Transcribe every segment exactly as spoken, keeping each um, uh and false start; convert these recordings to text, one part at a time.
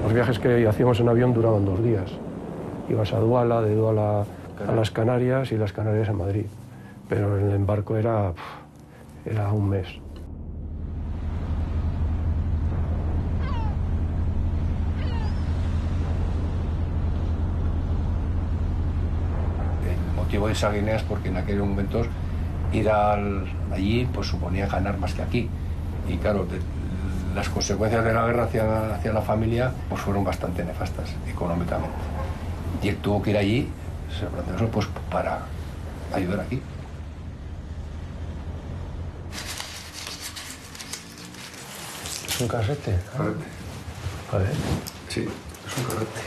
Los viajes que hacíamos en avión duraban dos días. Ibas a Duala, de Duala a las Canarias y las Canarias a Madrid. Pero en el embarco era, era un mes. El motivo de esa Guinea es porque en aquellos momentos ir al, allí pues suponía ganar más que aquí. Y claro, de, las consecuencias de la guerra hacia, hacia la familia pues fueron bastante nefastas económicamente. Y él tuvo que ir allí, se planteó eso, pues para ayudar aquí. ¿Es un carrete? Carrete. A ver. Sí, es un carrete.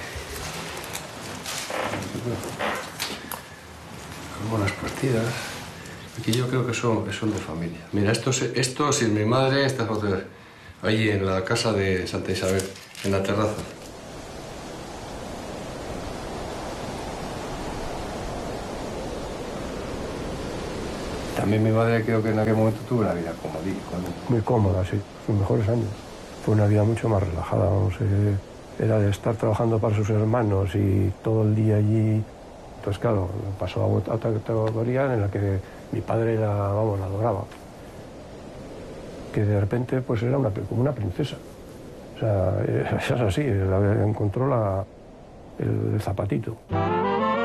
Con buenas partidas. Aquí yo creo que son, son de familia. Mira, esto, esto es mi madre, esta foto allí en la casa de Santa Isabel, en la terraza. También mi madre creo que en aquel momento tuvo una vida cómoda. Muy cómoda, sí. Sus mejores años. Fue una vida mucho más relajada, vamos. Eh, era de estar trabajando para sus hermanos y todo el día allí. Entonces, claro, pasó a otra categoría en la que mi padre la, vamos, la adoraba. Que de repente pues era una, como una princesa. O sea, es así, la, encontró la, el, el zapatito.